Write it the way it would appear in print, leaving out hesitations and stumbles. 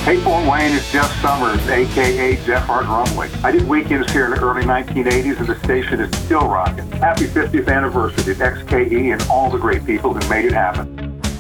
Hey, Fort Wayne, it's Jeff Summers, a.k.a. Jeff Hard Rumbling. I did weekends here in the early 1980s, and the station is still rocking. Happy 50th anniversary to XKE and all the great people who made it happen.